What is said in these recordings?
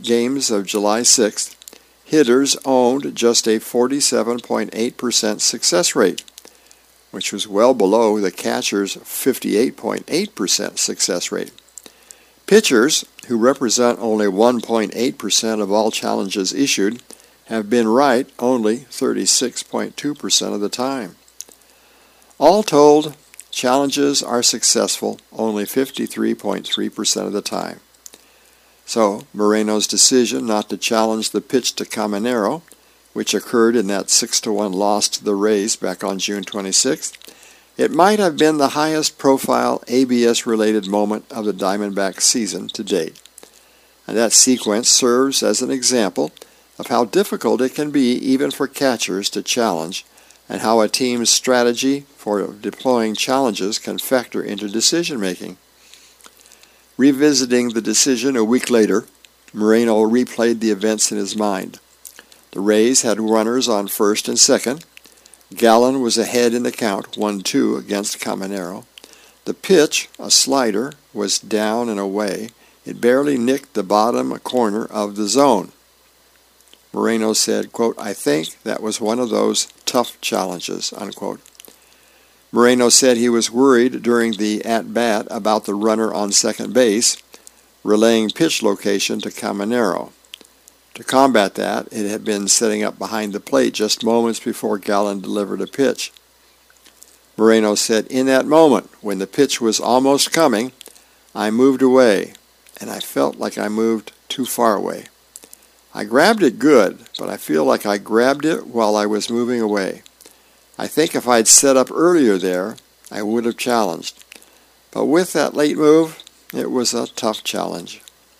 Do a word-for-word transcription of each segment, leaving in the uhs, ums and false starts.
games of July sixth, hitters owned just a forty-seven point eight percent success rate, which was well below the catcher's fifty-eight point eight percent success rate. Pitchers, who represent only one point eight percent of all challenges issued, have been right only thirty-six point two percent of the time. All told, challenges are successful only fifty-three point three percent of the time. So, Moreno's decision not to challenge the pitch to Caminero, which occurred in that six to one loss to the Rays back on June twenty-sixth, it might have been the highest profile A B S-related moment of the Diamondbacks season to date. And that sequence serves as an example of how difficult it can be even for catchers to challenge, and how a team's strategy for deploying challenges can factor into decision-making. Revisiting the decision a week later, Moreno replayed the events in his mind. The Rays had runners on first and second. Gallen was ahead in the count, one two against Caminero. The pitch, a slider, was down and away. It barely nicked the bottom corner of the zone. Moreno said, quote, "I think that was one of those tough challenges," unquote. Moreno said he was worried during the at-bat about the runner on second base, relaying pitch location to Caminero. To combat that, it had been setting up behind the plate just moments before Gallen delivered a pitch. Moreno said, "In that moment, when the pitch was almost coming, I moved away, and I felt like I moved too far away. I grabbed it good, but I feel like I grabbed it while I was moving away. I think if I'd set up earlier there, I would have challenged. But with that late move, it was a tough challenge."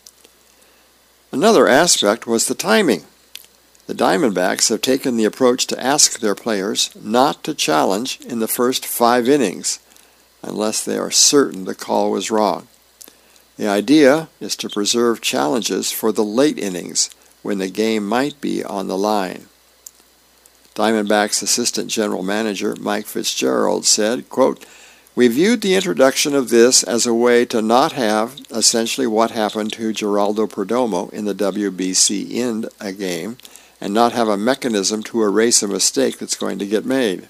Another aspect was the timing. The Diamondbacks have taken the approach to ask their players not to challenge in the first five innings, unless they are certain the call was wrong. The idea is to preserve challenges for the late innings, when the game might be on the line. Diamondbacks assistant general manager Mike Fitzgerald said, quote, "We viewed the introduction of this as a way to not have essentially what happened to Geraldo Perdomo in the W B C end a game, and not have a mechanism to erase a mistake that's going to get made,"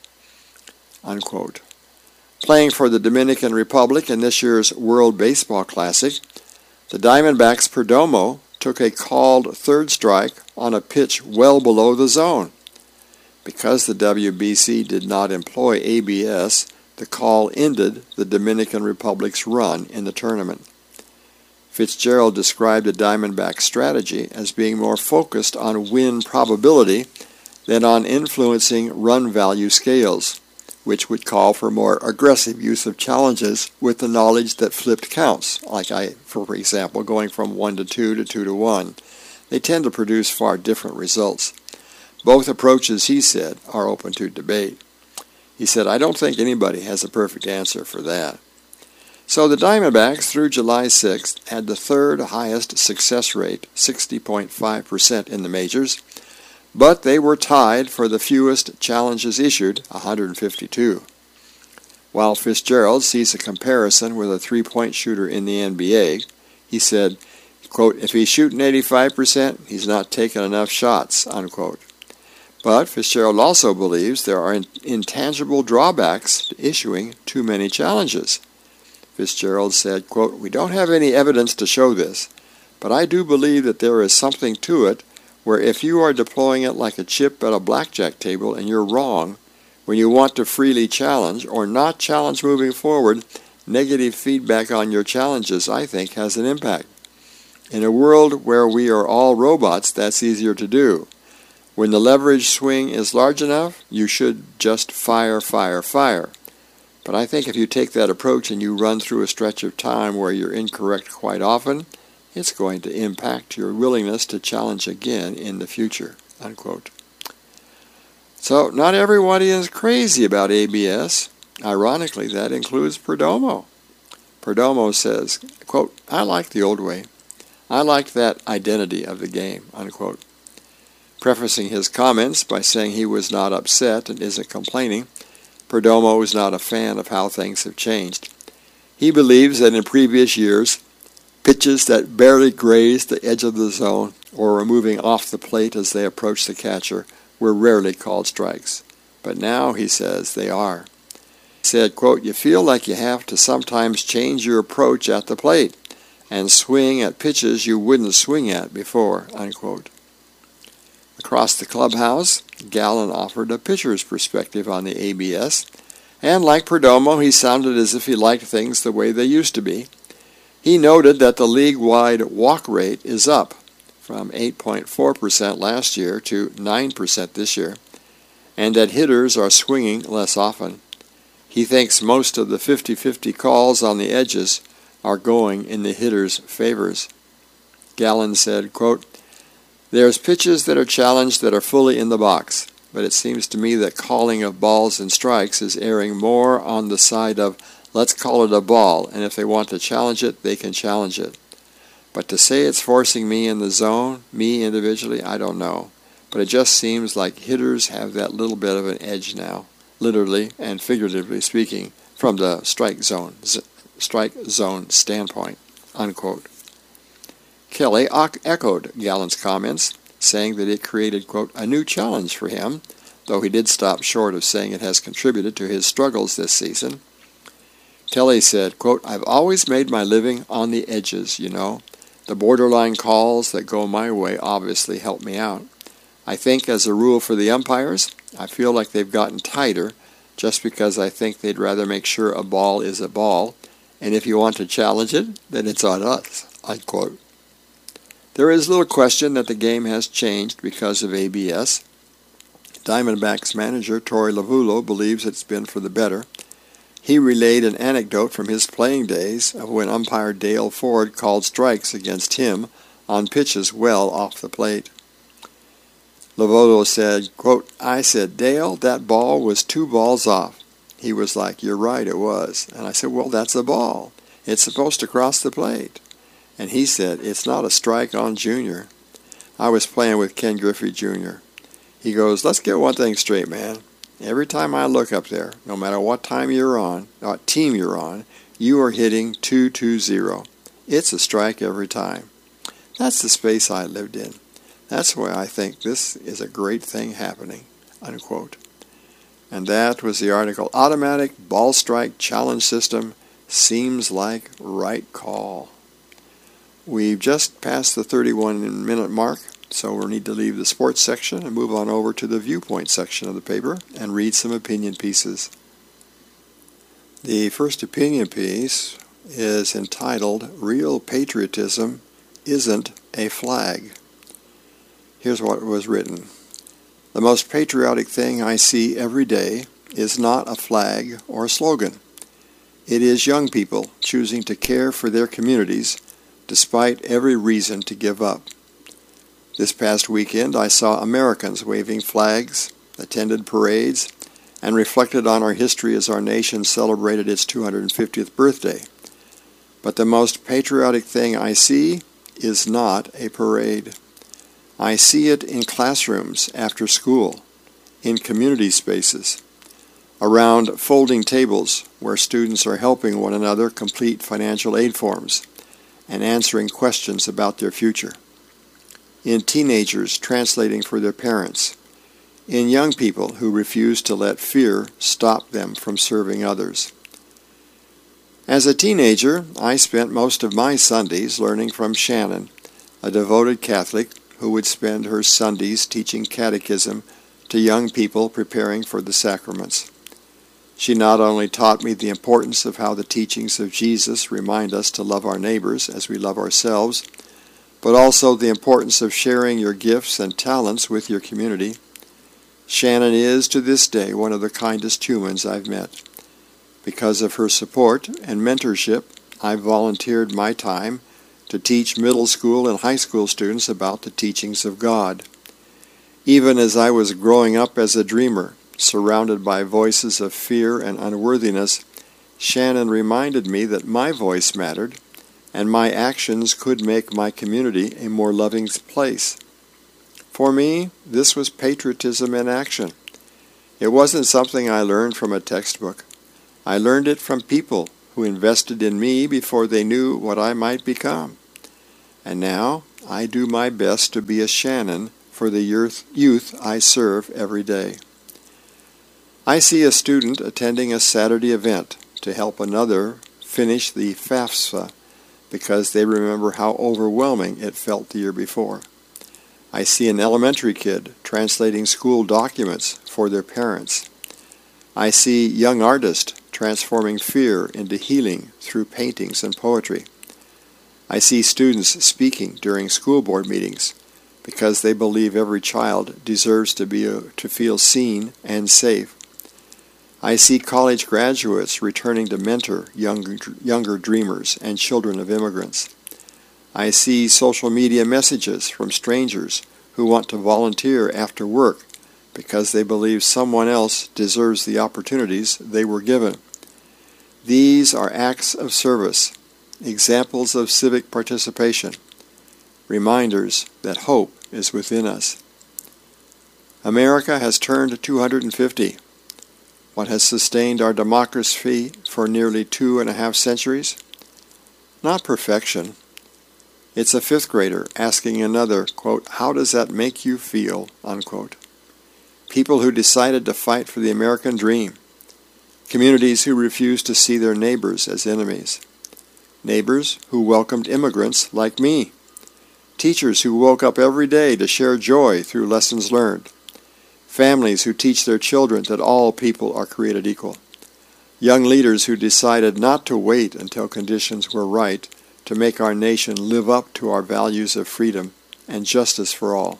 unquote. Playing for the Dominican Republic in this year's World Baseball Classic, the Diamondbacks' Perdomo took a called third strike on a pitch well below the zone. Because the W B C did not employ A B S, the call ended the Dominican Republic's run in the tournament. Fitzgerald described the Diamondback strategy as being more focused on win probability than on influencing run value scales, which would call for more aggressive use of challenges with the knowledge that flipped counts, like I, for example, going from one to two to two to one. They tend to produce far different results. Both approaches, he said, are open to debate. He said, "I don't think anybody has a perfect answer for that." So the Diamondbacks, through July sixth, had the third highest success rate, sixty point five percent in the majors, but they were tied for the fewest challenges issued, one hundred fifty-two. While Fitzgerald sees a comparison with a three-point shooter in the N B A, he said, quote, "If he's shooting eighty-five percent, he's not taking enough shots," unquote. But Fitzgerald also believes there are in- intangible drawbacks to issuing too many challenges. Fitzgerald said, quote, "We don't have any evidence to show this, but I do believe that there is something to it where if you are deploying it like a chip at a blackjack table and you're wrong, when you want to freely challenge or not challenge moving forward, negative feedback on your challenges, I think, has an impact. In a world where we are all robots, that's easier to do. When the leverage swing is large enough, you should just fire, fire, fire. But I think if you take that approach and you run through a stretch of time where you're incorrect quite often, it's going to impact your willingness to challenge again in the future," unquote. So not everybody is crazy about A B S. Ironically, that includes Perdomo. Perdomo says, quote, "I like the old way. I liked that identity of the game," unquote. Prefacing his comments by saying he was not upset and isn't complaining, Perdomo is not a fan of how things have changed. He believes that in previous years, Pitches that barely grazed the edge of the zone or were moving off the plate as they approached the catcher were rarely called strikes. But now, he says, they are. He said, quote, "You feel like you have to sometimes change your approach at the plate and swing at pitches you wouldn't swing at before," unquote. Across the clubhouse, Gallen offered a pitcher's perspective on the A B S, and like Perdomo, he sounded as if he liked things the way they used to be. He noted that the league-wide walk rate is up from eight point four percent last year to nine percent this year, and that hitters are swinging less often. He thinks most of the fifty-fifty calls on the edges are going in the hitters' favors. Gallen said, quote, "There's pitches that are challenged that are fully in the box, but it seems to me that calling of balls and strikes is erring more on the side of let's call it a ball, and if they want to challenge it, they can challenge it. But to say it's forcing me in the zone, me individually, I don't know. But it just seems like hitters have that little bit of an edge now, literally and figuratively speaking, from the strike zone z- strike zone standpoint," unquote. Kelly echoed Gallen's comments, saying that it created, quote, "a new challenge for him," though he did stop short of saying it has contributed to his struggles this season. Kelly said, quote, "I've always made my living on the edges, you know. The borderline calls that go my way obviously help me out. I think as a rule for the umpires, I feel like they've gotten tighter just because I think they'd rather make sure a ball is a ball, and if you want to challenge it, then it's on us," unquote. There is little question that the game has changed because of A B S. Diamondbacks manager Torey Lovullo believes it's been for the better. He relayed an anecdote from his playing days of when umpire Dale Ford called strikes against him on pitches well off the plate. Lovullo said, quote, "I said, 'Dale, that ball was two balls off.' He was like, 'You're right, it was.' And I said, 'Well, that's a ball. It's supposed to cross the plate.' And he said, 'It's not a strike on Junior.' I was playing with Ken Griffey Junior He goes, 'Let's get one thing straight, man. Every time I look up there, no matter what time you're on, what team you're on, you are hitting two two zero. It's a strike every time.' That's the space I lived in. That's why I think this is a great thing happening," unquote. And that was the article, "Automatic Ball Strike Challenge System Seems Like Right Call." We've just passed the thirty-one minute mark, so we'll need to leave the sports section and move on over to the viewpoint section of the paper and read some opinion pieces. The first opinion piece is entitled, "Real Patriotism Isn't a Flag." Here's what was written. "The most patriotic thing I see every day is not a flag or a slogan. It is young people choosing to care for their communities despite every reason to give up. This past weekend I saw Americans waving flags, attended parades, and reflected on our history as our nation celebrated its two hundred fiftieth birthday. But the most patriotic thing I see is not a parade. I see it in classrooms after school, in community spaces, around folding tables where students are helping one another complete financial aid forms and answering questions about their future, in teenagers translating for their parents, in young people who refuse to let fear stop them from serving others. As a teenager, I spent most of my Sundays learning from Shannon, a devoted Catholic who would spend her Sundays teaching catechism to young people preparing for the sacraments. She not only taught me the importance of how the teachings of Jesus remind us to love our neighbors as we love ourselves, but also the importance of sharing your gifts and talents with your community. Shannon is, to this day, one of the kindest humans I've met. Because of her support and mentorship, I volunteered my time to teach middle school and high school students about the teachings of God. Even as I was growing up as a dreamer, surrounded by voices of fear and unworthiness, Shannon reminded me that my voice mattered, and my actions could make my community a more loving place. For me, this was patriotism in action. It wasn't something I learned from a textbook. I learned it from people who invested in me before they knew what I might become. And now I do my best to be a Shannon for the youth I serve every day. I see a student attending a Saturday event to help another finish the FAFSA because they remember how overwhelming it felt the year before. I see an elementary kid translating school documents for their parents. I see young artists transforming fear into healing through paintings and poetry. I see students speaking during school board meetings because they believe every child deserves to be to feel seen and safe. I see college graduates returning to mentor younger, younger dreamers and children of immigrants. I see social media messages from strangers who want to volunteer after work because they believe someone else deserves the opportunities they were given. These are acts of service, examples of civic participation, reminders that hope is within us. America has turned two hundred fifty. What has sustained our democracy for nearly two and a half centuries? Not perfection. It's a fifth grader asking another, quote, "How does that make you feel?" unquote. People who decided to fight for the American dream. Communities who refused to see their neighbors as enemies. Neighbors who welcomed immigrants like me. Teachers who woke up every day to share joy through lessons learned. Families who teach their children that all people are created equal. Young leaders who decided not to wait until conditions were right to make our nation live up to our values of freedom and justice for all.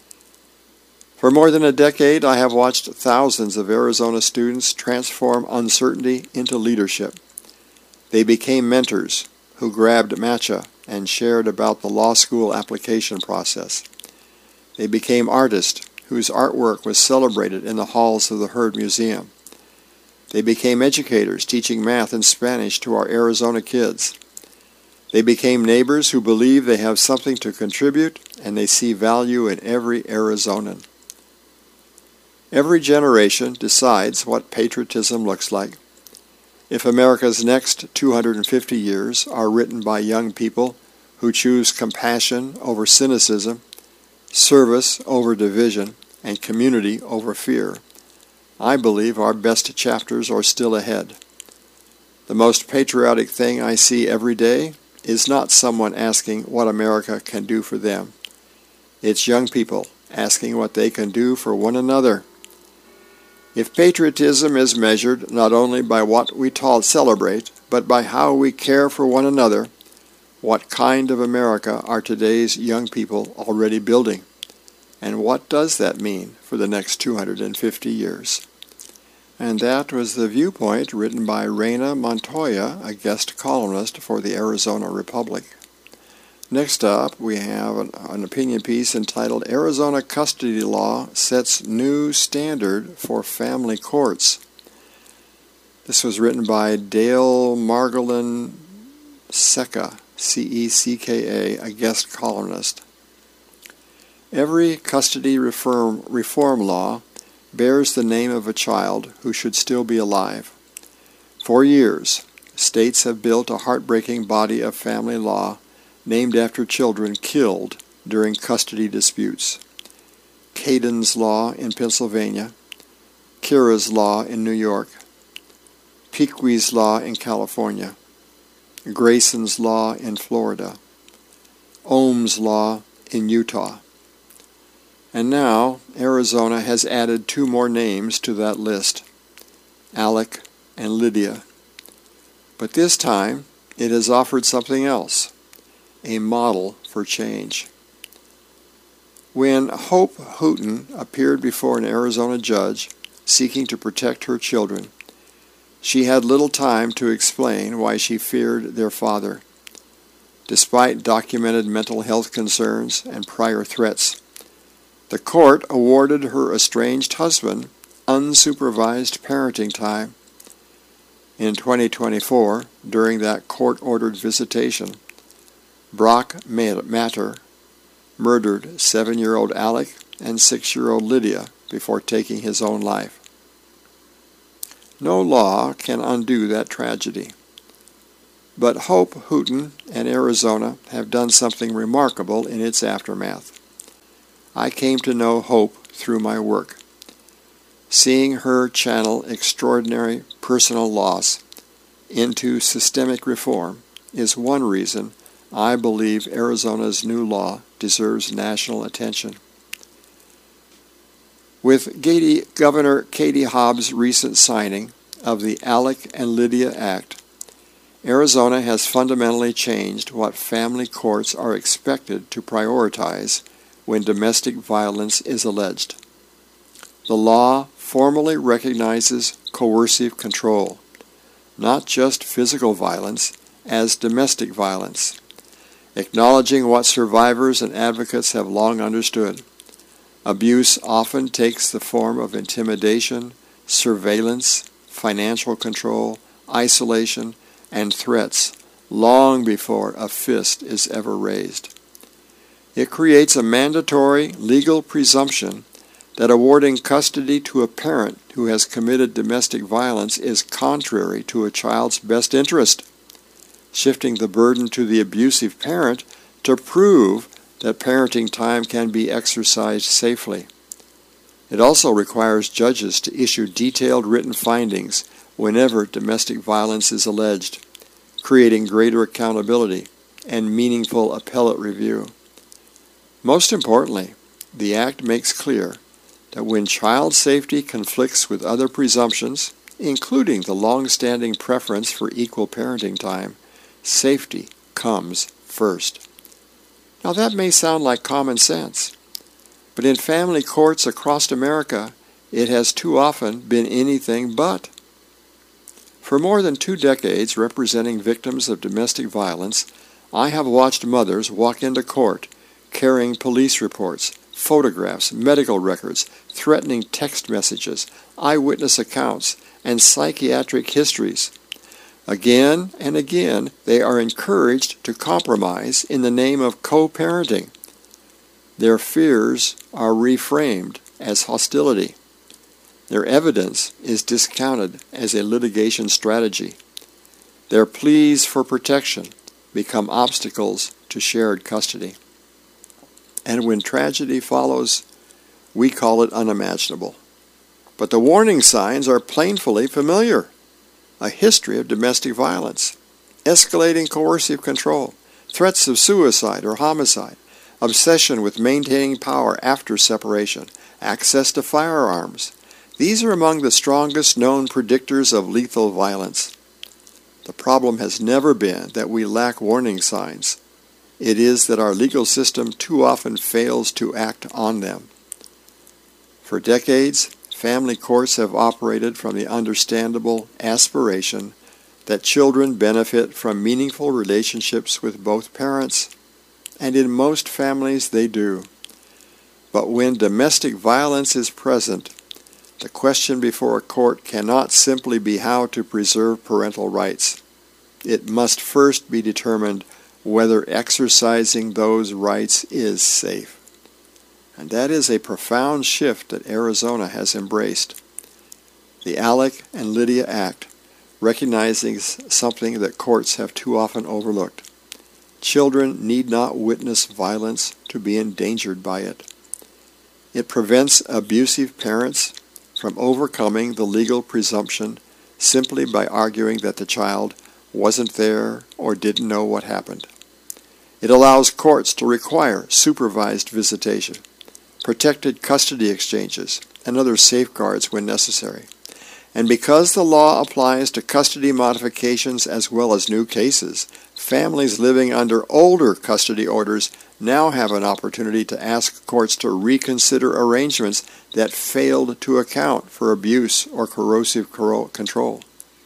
For more than a decade, I have watched thousands of Arizona students transform uncertainty into leadership. They became mentors who grabbed matcha and shared about the law school application process. They became artists whose artwork was celebrated in the halls of the Heard Museum. They became educators teaching math and Spanish to our Arizona kids. They became neighbors who believe they have something to contribute and they see value in every Arizonan. Every generation decides what patriotism looks like. If America's next two hundred fifty years are written by young people who choose compassion over cynicism, service over division, and community over fear, I believe our best chapters are still ahead. The most patriotic thing I see every day is not someone asking what America can do for them. It's young people asking what they can do for one another. If patriotism is measured not only by what we celebrate, but by how we care for one another, what kind of America are today's young people already building? And what does that mean for the next two hundred fifty years? And that was the viewpoint written by Reyna Montoya, a guest columnist for the Arizona Republic. Next up, we have an, an opinion piece entitled Arizona Custody Law Sets New Standard for Family Courts. This was written by Dale Margolin Secca, C E C K A, a guest columnist. Every custody reform, reform law bears the name of a child who should still be alive. For years, states have built a heartbreaking body of family law named after children killed during custody disputes. Caden's Law in Pennsylvania, Kira's Law in New York, Piqui's Law in California, Grayson's Law in Florida, Ohm's Law in Utah. And now, Arizona has added two more names to that list, Alec and Lydia. But this time, it has offered something else, a model for change. When Hope Hooten appeared before an Arizona judge seeking to protect her children, she had little time to explain why she feared their father. Despite documented mental health concerns and prior threats, the court awarded her estranged husband unsupervised parenting time. In twenty twenty-four, during that court-ordered visitation, Brock Matter murdered seven-year-old Alec and six-year-old Lydia before taking his own life. No law can undo that tragedy. But Hope Houghton and Arizona have done something remarkable in its aftermath. I came to know Hope through my work. Seeing her channel extraordinary personal loss into systemic reform is one reason I believe Arizona's new law deserves national attention. With Katie, Governor Katie Hobbs' recent signing of the Alec and Lydia Act, Arizona has fundamentally changed what family courts are expected to prioritize when domestic violence is alleged. The law formally recognizes coercive control, not just physical violence, as domestic violence, acknowledging what survivors and advocates have long understood. Abuse often takes the form of intimidation, surveillance, financial control, isolation, and threats long before a fist is ever raised. It creates a mandatory legal presumption that awarding custody to a parent who has committed domestic violence is contrary to a child's best interest, shifting the burden to the abusive parent to prove that parenting time can be exercised safely. It also requires judges to issue detailed written findings whenever domestic violence is alleged, creating greater accountability and meaningful appellate review. Most importantly, the Act makes clear that when child safety conflicts with other presumptions, including the long-standing preference for equal parenting time, safety comes first. Now that may sound like common sense, but in family courts across America, it has too often been anything but. For more than two decades representing victims of domestic violence, I have watched mothers walk into court carrying police reports, photographs, medical records, threatening text messages, eyewitness accounts, and psychiatric histories. Again and again, they are encouraged to compromise in the name of co-parenting. Their fears are reframed as hostility. Their evidence is discounted as a litigation strategy. Their pleas for protection become obstacles to shared custody. And when tragedy follows, we call it unimaginable. But the warning signs are painfully familiar. A history of domestic violence, escalating coercive control, threats of suicide or homicide, obsession with maintaining power after separation, access to firearms. These are among the strongest known predictors of lethal violence. The problem has never been that we lack warning signs. It is that our legal system too often fails to act on them. For decades, family courts have operated from the understandable aspiration that children benefit from meaningful relationships with both parents, and in most families they do. But when domestic violence is present, the question before a court cannot simply be how to preserve parental rights. It must first be determined whether exercising those rights is safe. And that is a profound shift that Arizona has embraced. The Alec and Lydia Act recognizes something that courts have too often overlooked. Children need not witness violence to be endangered by it. It prevents abusive parents from overcoming the legal presumption simply by arguing that the child wasn't there or didn't know what happened. It allows courts to require supervised visitation, protected custody exchanges, and other safeguards when necessary. And because the law applies to custody modifications as well as new cases, families living under older custody orders now have an opportunity to ask courts to reconsider arrangements that failed to account for abuse or coercive control.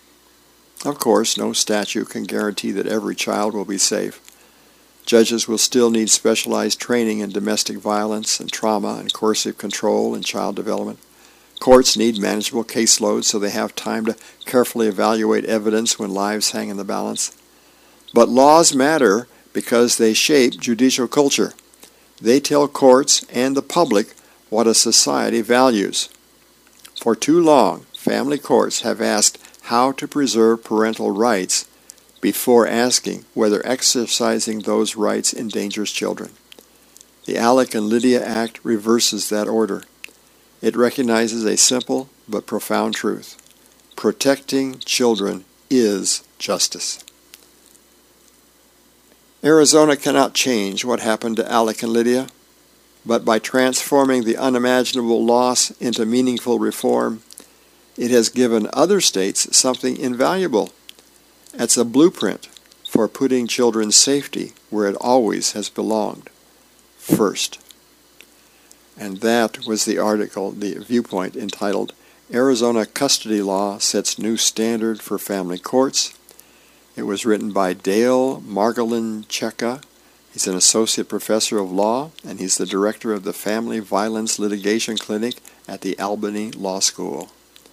Of course, no statute can guarantee that every child will be safe. Judges will still need specialized training in domestic violence and trauma and coercive control and child development. Courts need manageable caseloads so they have time to carefully evaluate evidence when lives hang in the balance. But laws matter because they shape judicial culture. They tell courts and the public what a society values. For too long, family courts have asked how to preserve parental rights before asking whether exercising those rights endangers children. The Alec and Lydia Act reverses that order. It recognizes a simple but profound truth. Protecting children is justice. Arizona cannot change what happened to Alec and Lydia, but by transforming the unimaginable loss into meaningful reform, it has given other states something invaluable. It's a blueprint for putting children's safety where it always has belonged, first. And that was the article, the viewpoint entitled, Arizona Custody Law Sets New Standard for Family Courts. It was written by Dale Margolin-Cheka. He's an associate professor of law, and he's the director of the Family Violence Litigation Clinic at the Albany Law School.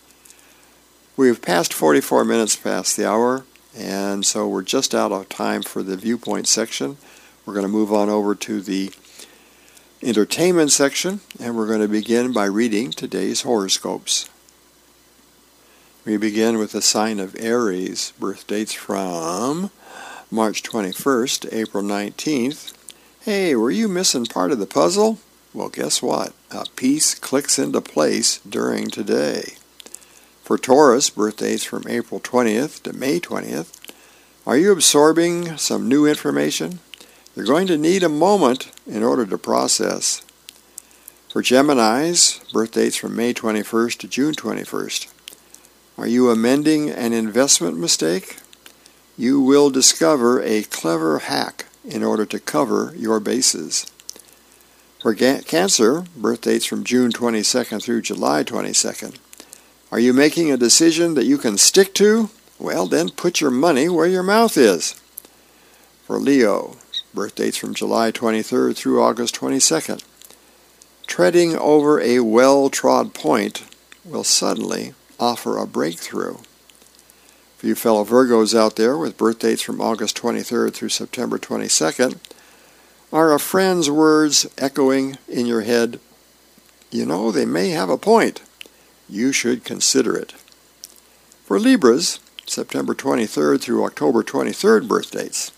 We've passed forty-four minutes past the hour, and so we're just out of time for the viewpoint section. We're going to move on over to the entertainment section, and we're going to begin by reading today's horoscopes. We begin with the sign of Aries, birth dates from March twenty-first to April nineteenth. Hey, were you missing part of the puzzle? Well, guess what? A piece clicks into place during today. For Taurus, birth dates from April twentieth to May twentieth. Are you absorbing some new information? You're going to need a moment in order to process. For Geminis, birth dates from May twenty-first to June twenty-first. Are you amending an investment mistake? You will discover a clever hack in order to cover your bases. For ga- Cancer, birth dates from June twenty-second through July twenty-second. Are you making a decision that you can stick to? Well, then put your money where your mouth is. For Leo, birth dates from July twenty-third through August twenty-second. Treading over a well-trod point will suddenly offer a breakthrough. For you fellow Virgos out there with birth dates from August twenty-third through September twenty-second, are a friend's words echoing in your head? You know, they may have a point. You should consider it. For Libras, September twenty-third through October twenty-third birth dates.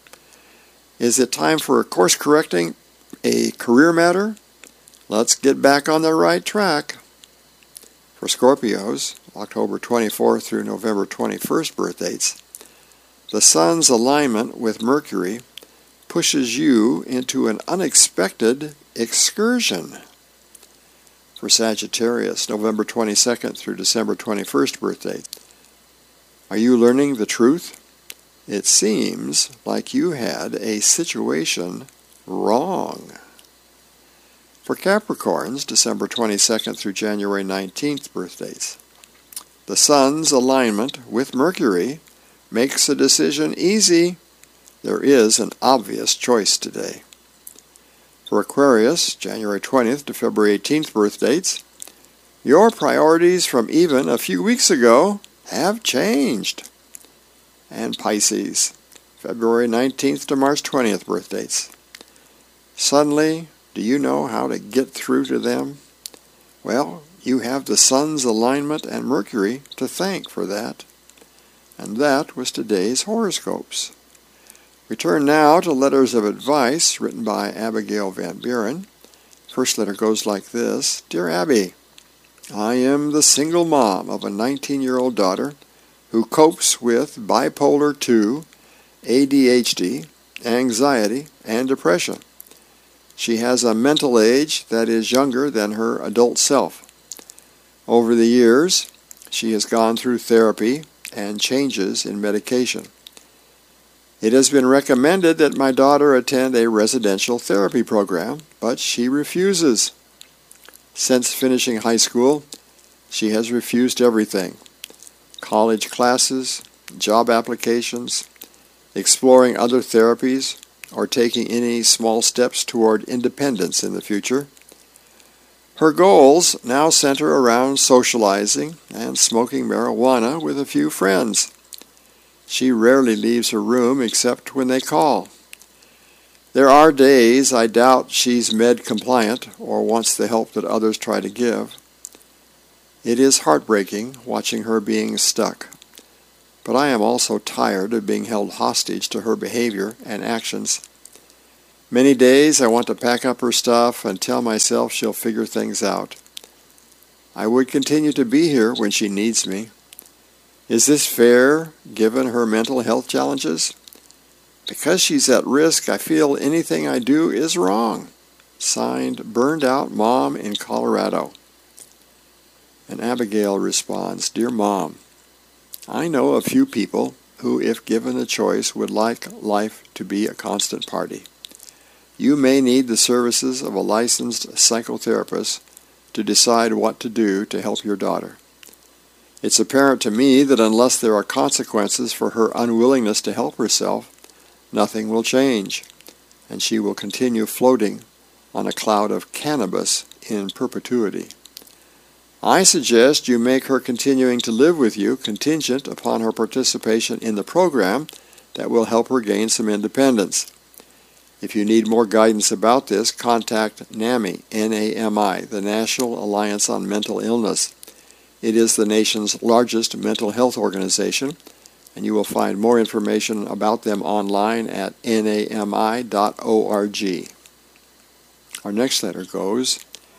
Is it time for a course correcting a career matter? Let's get back on the right track. For Scorpios, October twenty-fourth through November twenty-first birth dates, the Sun's alignment with Mercury pushes you into an unexpected excursion. For Sagittarius, November twenty-second through December twenty-first birth date, are you learning the truth? It seems like you had a situation wrong. For Capricorns, December twenty-second through January nineteenth birth dates, the Sun's alignment with Mercury makes a decision easy. There is an obvious choice today. For Aquarius, January twentieth to February eighteenth birth dates, your priorities from even a few weeks ago have changed. And Pisces, February nineteenth to March twentieth birth dates. Suddenly, do you know how to get through to them? Well, you have the Sun's alignment and Mercury to thank for that. And that was today's horoscopes. We turn now to letters of advice written by Abigail Van Buren. First letter goes like this. Dear Abby, I am the single mom of a nineteen-year-old daughter who copes with bipolar two, A D H D, anxiety, and depression. She has a mental age that is younger than her adult self. Over the years, she has gone through therapy and changes in medication. It has been recommended that my daughter attend a residential therapy program, but she refuses. Since finishing high school, she has refused everything. College classes, job applications, exploring other therapies, or taking any small steps toward independence in the future. Her goals now center around socializing and smoking marijuana with a few friends. She rarely leaves her room except when they call. There are days I doubt she's med-compliant or wants the help that others try to give. It is heartbreaking watching her being stuck. but I am also tired of being held hostage to her behavior and actions. Many days I want to pack up her stuff and tell myself she'll figure things out. I would continue to be here when she needs me. Is this fair, given her mental health challenges? Because she's at risk, I feel anything I do is wrong. Signed, Burned Out Mom in Colorado. And Abigail responds, Dear Mom, I know a few people who, if given a choice, would like life to be a constant party. You may need the services of a licensed psychotherapist to decide what to do to help your daughter. It's apparent to me that unless there are consequences for her unwillingness to help herself, nothing will change, and she will continue floating on a cloud of cannabis in perpetuity. I suggest you make her continuing to live with you contingent upon her participation in the program that will help her gain some independence. If you need more guidance about this, contact NAMI, N A M I, the National Alliance on Mental Illness. It is the nation's largest mental health organization, and you will find more information about them online at N A M I dot org. Our next letter goes,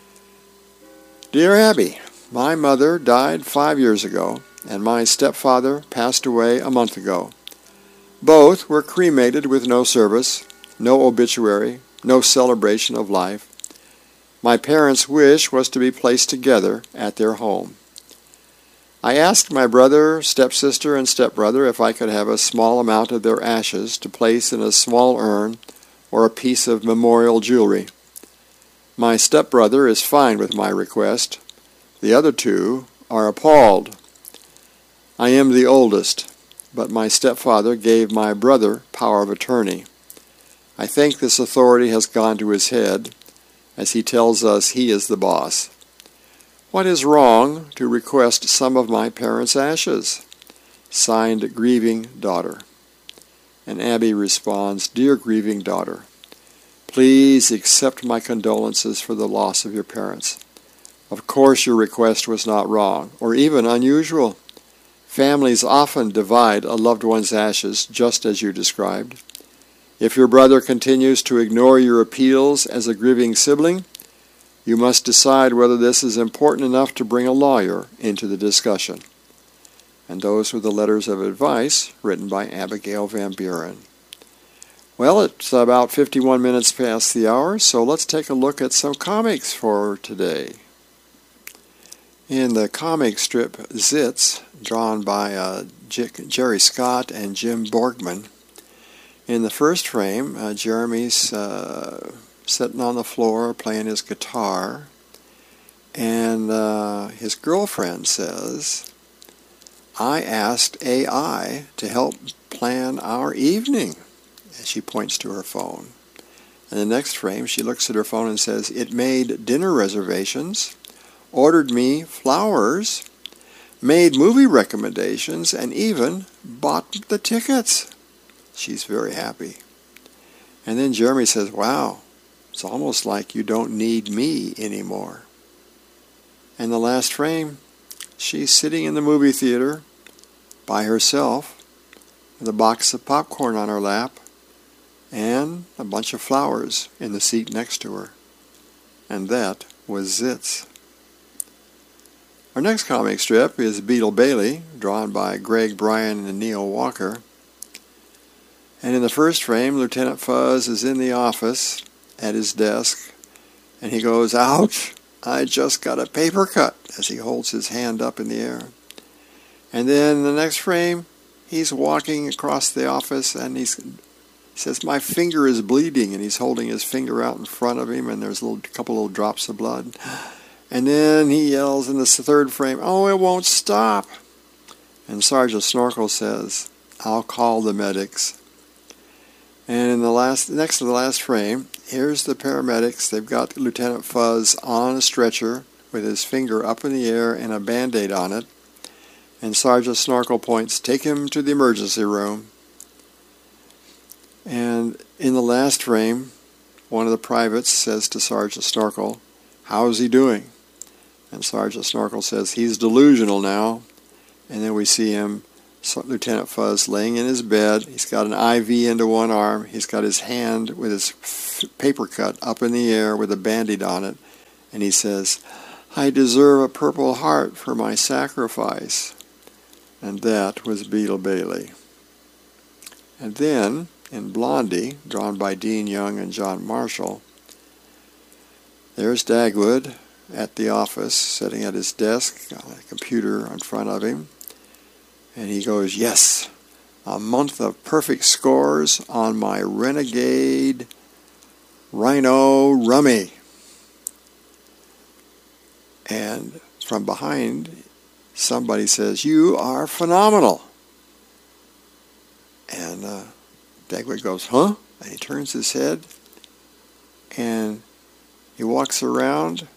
Dear Abby, my mother died five years ago, and my stepfather passed away a month ago. Both were cremated with no service, no obituary, no celebration of life. My parents' wish was to be placed together at their home. I asked my brother, stepsister, and stepbrother if I could have a small amount of their ashes to place in a small urn or a piece of memorial jewelry. My stepbrother is fine with my request. The other two are appalled. I am the oldest, but my stepfather gave my brother power of attorney. I think this authority has gone to his head, as he tells us he is the boss. What is wrong to request some of my parents' ashes? Signed, Grieving Daughter. And Abby responds, Dear grieving daughter, please accept my condolences for the loss of your parents. Of course your request was not wrong, or even unusual. Families often divide a loved one's ashes, just as you described. If your brother continues to ignore your appeals as a grieving sibling, you must decide whether this is important enough to bring a lawyer into the discussion. And those were the letters of advice written by Abigail Van Buren. Well, it's about fifty-one minutes past the hour, so let's take a look at some comics for today. In the comic strip Zits, drawn by uh, J- Jerry Scott and Jim Borgman, in the first frame, uh, Jeremy's uh, sitting on the floor playing his guitar, and uh, his girlfriend says, I asked A I to help plan our evening, and she points to her phone. In the next frame, she looks at her phone and says, it made dinner reservations, ordered me flowers, made movie recommendations, and even bought the tickets. She's very happy. And then Jeremy says, wow, it's almost like you don't need me anymore. And the last frame, she's sitting in the movie theater by herself with a box of popcorn on her lap and a bunch of flowers in the seat next to her. And that was Zits. Our next comic strip is Beetle Bailey, drawn by Greg Bryan and Neil Walker. And in the first frame, Lieutenant Fuzz is in the office at his desk, and he goes, ouch, I just got a paper cut, as he holds his hand up in the air. And then in the next frame, he's walking across the office, and he's, he says, my finger is bleeding, and he's holding his finger out in front of him, and there's a little, couple little drops of blood. And then he yells in the third frame, oh, it won't stop. And Sergeant Snorkel says, I'll call the medics. And in the last, next to the last frame, here's the paramedics. They've got Lieutenant Fuzz on a stretcher with his finger up in the air and a Band-Aid on it. And Sergeant Snorkel points, take him to the emergency room. And in the last frame, one of the privates says to Sergeant Snorkel, how's he doing? And Sergeant Snorkel says, he's delusional now. And then we see him Lieutenant Fuzz laying in his bed. He's got an I V into one arm. He's got his hand with his f- paper cut up in the air with a Band-Aid on it. And he says, "I deserve a Purple Heart for my sacrifice." And that was Beetle Bailey. And then, in Blondie, drawn by Dean Young and John Marshall, there's Dagwood at the office, sitting at his desk, got a computer in front of him. And he goes, "Yes, a month of perfect scores on my Renegade Rhino Rummy." And from behind, somebody says, "You are phenomenal." And uh, Dagwood goes, "Huh?" And he turns his head, and he walks around.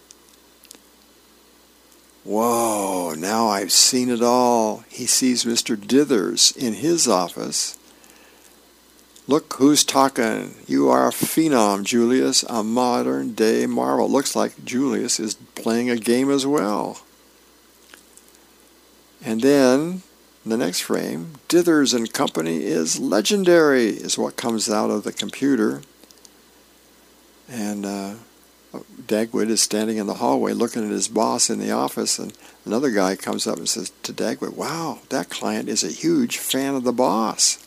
Whoa, now I've seen it all. He sees Mister Dithers in his office. "Look who's talking. You are a phenom, Julius, a modern-day marvel." Looks like Julius is playing a game as well. And then, in the next frame, "Dithers and Company is legendary," is what comes out of the computer. And uh, Dagwood is standing in the hallway looking at his boss in the office, and another guy comes up and says to Dagwood, "Wow, that client is a huge fan of the boss."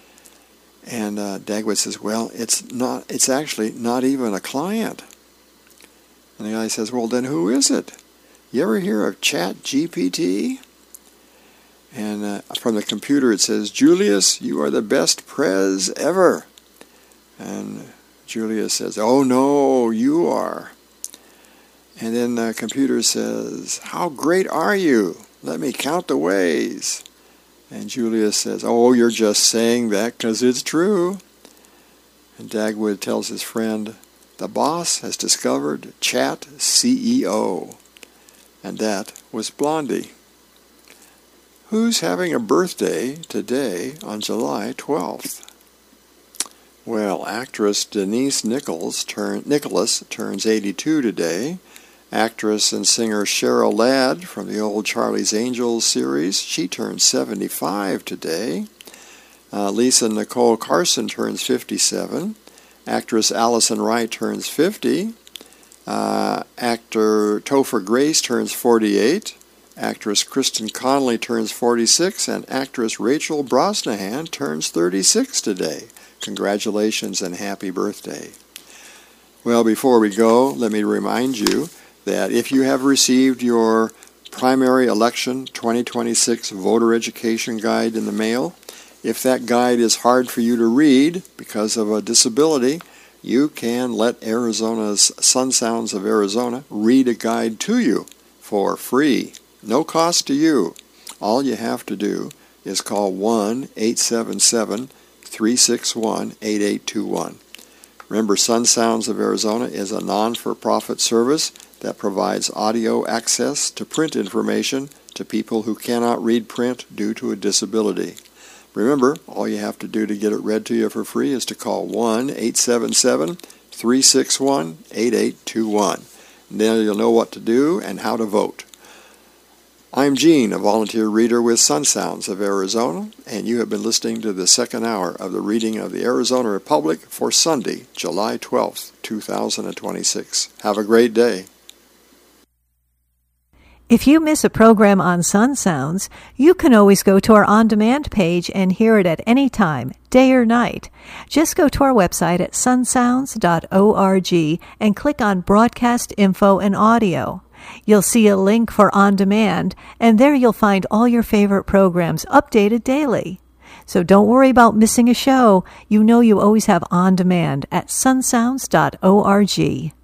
And uh, Dagwood says, "Well, it's not. It's actually not even a client." And the guy says, "Well, then who is it? You ever hear of Chat G P T?" And uh, from the computer it says, "Julius, you are the best prez ever." And Julius says, "Oh no, you are." And then the computer says, "How great are you? Let me count the ways." And Julius says, "Oh, you're just saying that because it's true." And Dagwood tells his friend, "The boss has discovered Chat C E O." And that was Blondie. Who's having a birthday today on July twelfth? Well, actress Denise Nichols turn, Nicholas turns eighty-two today. Actress and singer Cheryl Ladd from the old Charlie's Angels series, she turns seventy-five today. Uh, Lisa Nicole Carson turns fifty-seven. Actress Allison Wright turns fifty. Uh, actor Topher Grace turns forty-eight. Actress Kristen Connolly turns forty-six. And actress Rachel Brosnahan turns thirty-six today. Congratulations and happy birthday. Well, before we go, let me remind you that if you have received your primary election twenty twenty-six voter education guide in the mail, if that guide is hard for you to read because of a disability, you can let Arizona's Sun Sounds of Arizona read a guide to you for free. No cost to you. All you have to do is call one eight seven seven, three six one, eight eight two one. Remember, Sun Sounds of Arizona is a non-for-profit service that provides audio access to print information to people who cannot read print due to a disability. Remember, all you have to do to get it read to you for free is to call one eight seven seven, three six one, eight eight two one. And then you'll know what to do and how to vote. I'm Gene, a volunteer reader with Sun Sounds of Arizona, and you have been listening to the second hour of the reading of the Arizona Republic for Sunday, July twelfth, two thousand twenty-six. Have a great day. If you miss a program on Sun Sounds, you can always go to our on-demand page and hear it at any time, day or night. Just go to our website at sun sounds dot org and click on Broadcast Info and Audio. You'll see a link for On Demand, and there you'll find all your favorite programs updated daily. So don't worry about missing a show. You know you always have On Demand at sun sounds dot org.